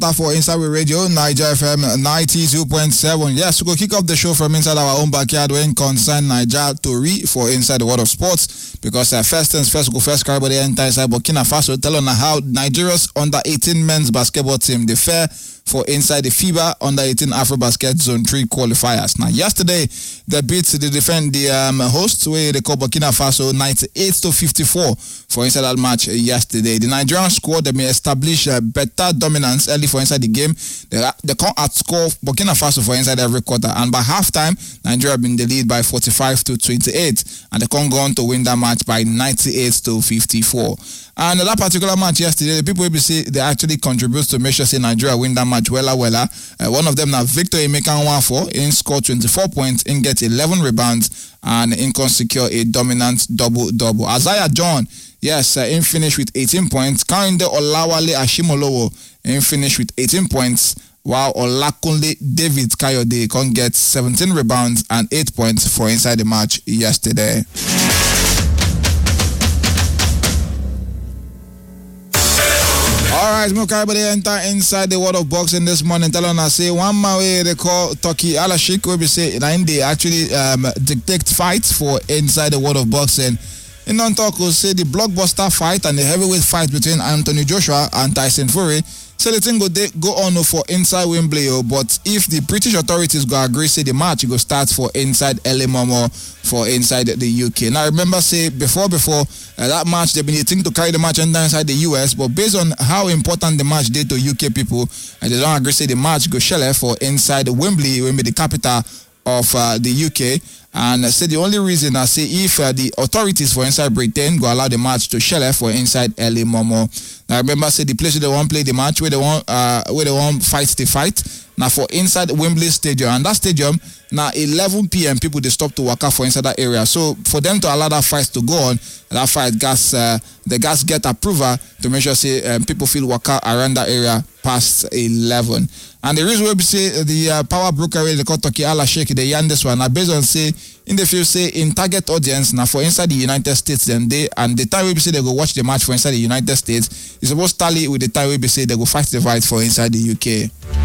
for Inside with Radio, Niger FM 92.7. Yes, we go kick off the show from inside our own backyard when concern Niger Tori for Inside the World of Sports. Because first things first, we go first carry the entire inside Burkina Faso, tell on how Nigeria's under-18 men's basketball team they fare for inside the FIBA under-18 Afro-Basket Zone 3 qualifiers. Now, yesterday, they beat the hosts, where they call Burkina Faso 98-54 for inside that match yesterday. The Nigerian squad, they may establish better dominance early for inside the game. They can't outscore Burkina Faso for inside every quarter. And by halftime, Nigeria been the lead by 45-28. And they can't go on to win that match by 98-54. And that particular match yesterday, the people will say they actually contribute to make sure say Nigeria win that match wella. One of them now Victor Emeka Nwafor, in scored 24 points, in get 11 rebounds, and in can secure a dominant double-double. Isaiah John, yes, in finished with 18 points. Kainde Olawale Ashimolowo, in finished with 18 points, while Olakunle David Kayode can get 17 rebounds and 8 points for inside the match yesterday. Alright, everybody enter inside the world of boxing this morning. Tell us, say one man way they call Turki Alashik, where we say they actually dictate fights for inside the world of boxing. In non-talk, we'll say the blockbuster fight and the heavyweight fight between Anthony Joshua and Tyson Fury. So the thing go on for inside Wembley, but if the British authorities go agree, say the match go start for inside LA Momo for inside the UK. Now remember, say before that match, they've been think to carry the match inside the US, but based on how important the match did to UK people, and they don't agree, say the match go shell for inside Wembley, the capital of the UK. And say the only reason I say if the authorities for inside Britain go allow the match to shell for inside LA Momo. Now remember, say the place where they want play the match, where they want fight the fight. Now for inside Wembley Stadium, and that stadium now 11 p.m. people they stop to work out for inside that area. So for them to allow that fight to go on, that fight the gas get approval to make sure say people feel work out around that area past 11. And the reason why we say the power broker they call Turki Alashik, they yarn this one now based on say in the field say in target audience now for inside the United States then they and the time we say they go watch the match for inside the United States is supposed to tally with the time we say they go fight the fight for inside the UK.